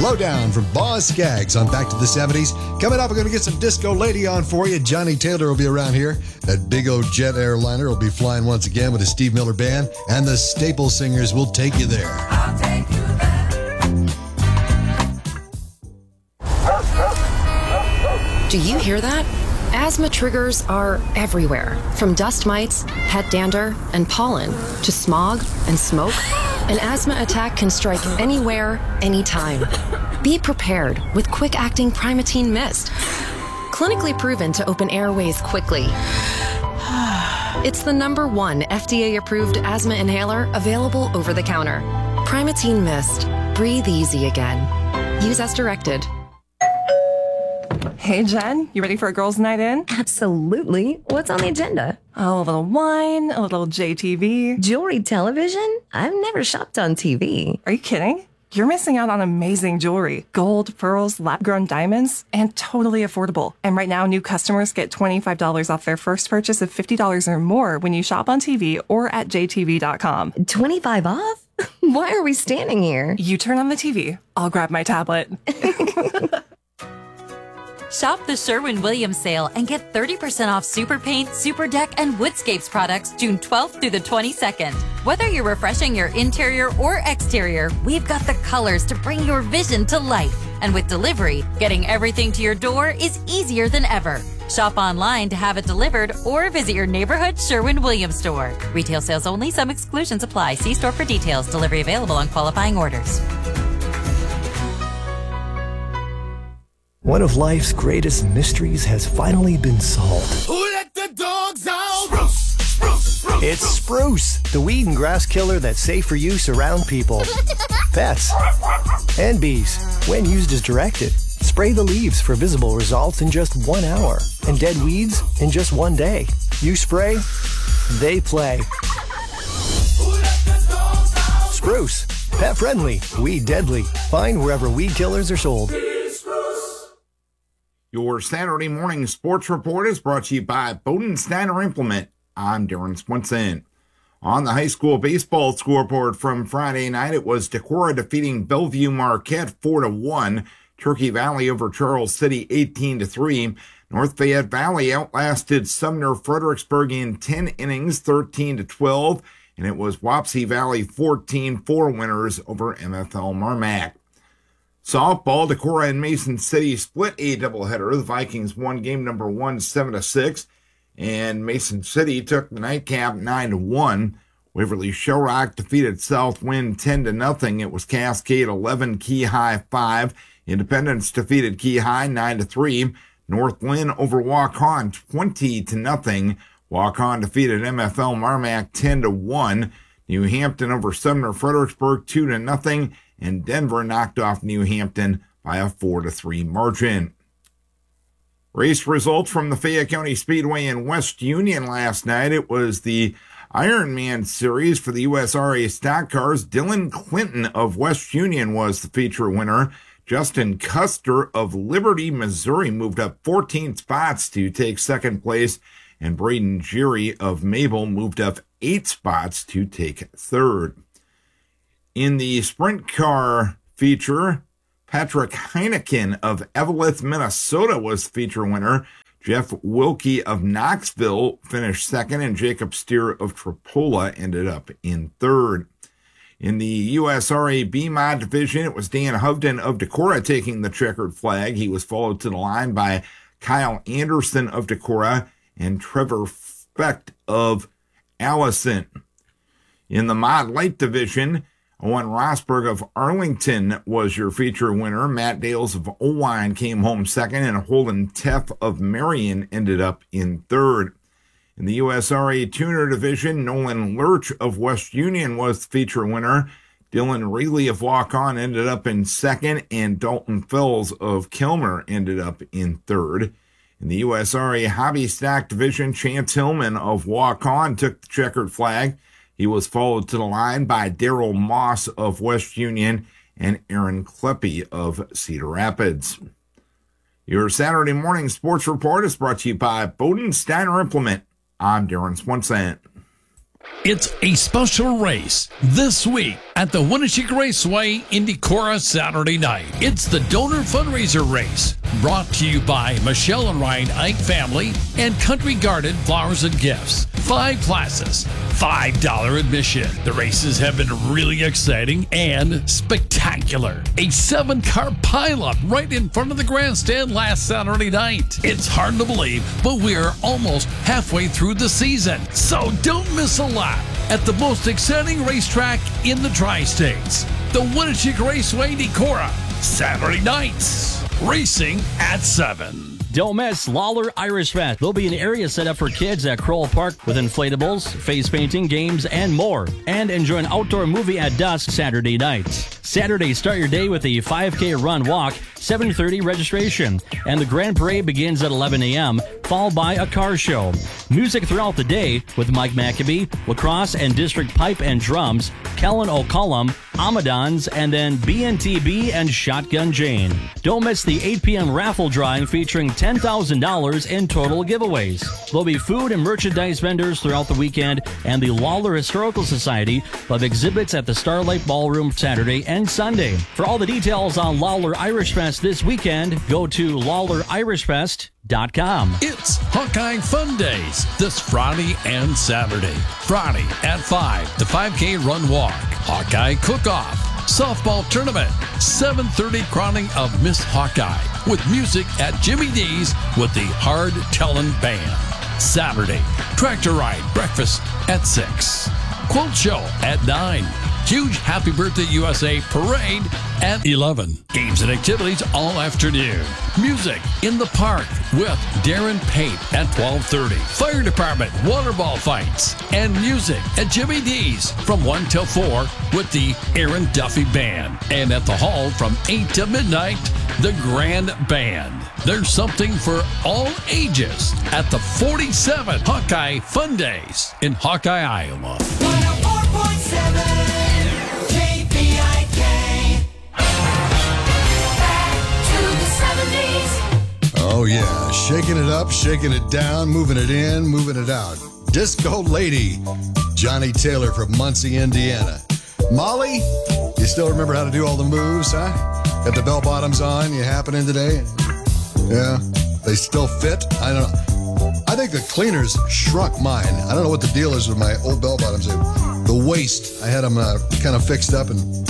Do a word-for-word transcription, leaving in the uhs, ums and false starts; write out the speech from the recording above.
Lowdown from Boz Skaggs on Back to the seventies. Coming up, we're going to get some Disco Lady on for you. Johnny Taylor will be around here. That big old jet airliner will be flying once again with the Steve Miller Band. And the Staple Singers will take you there. I'll take you there. Do you hear that? Asthma triggers are everywhere, from dust mites, pet dander, and pollen, to smog and smoke. An asthma attack can strike anywhere, anytime. Be prepared with quick-acting Primatene Mist. Clinically proven to open airways quickly. It's the number one F D A-approved asthma inhaler available over the counter. Primatene Mist. Breathe easy again. Use as directed. Hey, Jen, you ready for a girls' night in? Absolutely. What's on the agenda? Oh, a little wine, a little J T V. Jewelry television? I've never shopped on T V. Are you kidding? You're missing out on amazing jewelry. Gold, pearls, lab-grown diamonds, and totally affordable. And right now, new customers get twenty-five dollars off their first purchase of fifty dollars or more when you shop on T V or at j t v dot com. twenty-five off? Why are we standing here? You turn on the T V. I'll grab my tablet. Shop the Sherwin-Williams sale and get thirty percent off Super Paint, Super Deck, and Woodscapes products June twelfth through the twenty-second. Whether you're refreshing your interior or exterior, we've got the colors to bring your vision to life. And with delivery, getting everything to your door is easier than ever. Shop online to have it delivered or visit your neighborhood Sherwin-Williams store. Retail sales only. Some exclusions apply. See store for details. Delivery available on qualifying orders. One of life's greatest mysteries has finally been solved. Who let the dogs out? Spruce, spruce, spruce. It's Spruce, the weed and grass killer that's safe for use around people, pets, and bees. When used as directed, spray the leaves for visible results in just one hour, and dead weeds in just one day. You spray, they play. Who let the dogs out? Spruce, pet friendly, weed deadly. Find wherever weed killers are sold. Your Saturday morning sports report is brought to you by Bowden Snyder Implement. I'm Darren Swinson. On the high school baseball scoreboard from Friday night, it was Decorah defeating Bellevue Marquette four to one. Turkey Valley over Charles City eighteen to three. North Fayette Valley outlasted Sumner Fredericksburg in ten innings, thirteen to twelve. And it was Wapsie Valley fourteen four winners over M F L Marmac. Softball, Decorah and Mason City split a doubleheader. The Vikings won game number one, seven to six, and Mason City took the nightcap nine to one. Waverly Shellrock defeated Southwind ten to nothing. It was Cascade eleven, Key High five. Independence defeated Key High nine to three. North Lynn over Waukon twenty to nothing. Waukon defeated M F L Marmac ten to one. New Hampton over Sumner Fredericksburg two to nothing. And Denver knocked off New Hampton by a four to three margin. Race results from the Fayette County Speedway in West Union last night. It was the Ironman Series for the U S R A stock cars. Dylan Clinton of West Union was the feature winner. Justin Custer of Liberty, Missouri moved up fourteen spots to take second place. And Braden Geary of Mabel moved up eight spots to take third. In the sprint car feature, Patrick Heineken of Eveleth, Minnesota was feature winner. Jeff Wilkie of Knoxville finished second, and Jacob Steer of Tripola ended up in third. In the U S R A B-Mod division, it was Dan Hovden of Decorah taking the checkered flag. He was followed to the line by Kyle Anderson of Decorah and Trevor Specht of Allison. In the Mod Light division, Owen Rosberg of Arlington was your feature winner. Matt Dales of Owine came home second, and Holden Teff of Marion ended up in third. In the U S R A Tuner division, Nolan Lurch of West Union was the feature winner. Dylan Reilly of Waukon ended up in second, and Dalton Fells of Kilmer ended up in third. In the U S R A Hobby Stock division, Chance Hillman of Waukon took the checkered flag. He was followed to the line by Daryl Moss of West Union and Aaron Kleppe of Cedar Rapids. Your Saturday morning sports report is brought to you by Bowden Steiner Implement. I'm Darren Swanson. It's a special race this week at the Winnebago Raceway in Decorah Saturday night. It's the Donor Fundraiser Race, brought to you by Michelle and Ryan Ike Family and Country Garden Flowers and Gifts. Five classes, five dollars admission. The races have been really exciting and spectacular. A seven-car pileup right in front of the grandstand last Saturday night. It's hard to believe, but we are almost halfway through the season. So don't miss a lap at the most exciting racetrack in the Tri-States. The Winnebago Raceway Decorah, Saturday nights, racing at seven. Don't miss Lawler Irish Fest. There'll be an area set up for kids at Kroll Park with inflatables, face painting, games, and more. And enjoy an outdoor movie at dusk Saturday night. Saturday, start your day with a five K run walk, seven thirty registration. And the Grand Parade begins at eleven a.m., followed by a car show. Music throughout the day with Mike Maccabee, lacrosse and district pipe and drums, Kellen O'Cullum, Amadons, and then B N T B and Shotgun Jane. Don't miss the eight p.m. raffle drawing featuring ten thousand dollars in total giveaways. There'll be food and merchandise vendors throughout the weekend, and the Lawler Historical Society will have exhibits at the Starlight Ballroom Saturday and Sunday. For all the details on Lawler Irish Fest this weekend, go to lawler irish fest dot com. It's Hawkeye Fun Days this Friday and Saturday. Friday at five, the five K run walk, Hawkeye Cook-Off, softball tournament, seven thirty crowning of Miss Hawkeye with music at Jimmy D's with the Hard Tellin' Band. Saturday, tractor ride breakfast at six, quote show at nine, huge Happy Birthday U S A parade at eleven. Games and activities all afternoon. Music in the park with Darren Pate at twelve thirty. Fire department water ball fights and music at Jimmy D's from one till four with the Aaron Duffy Band. And at the hall from eight to midnight, the Grand Band. There's something for all ages at the forty-seven Hawkeye Fun Days in Hawkeye, Iowa. one oh four point seven K P I K. Back to the seventies. Oh, yeah. Shaking it up, shaking it down, moving it in, moving it out. Disco Lady, Johnny Taylor from Muncie, Indiana. Molly, you still remember how to do all the moves, huh? Got the bell bottoms on, you happening today? Yeah, they still fit? I don't know. I think the cleaners shrunk mine. I don't know what the deal is with my old bell bottoms. The waist, I had them uh, kind of fixed up and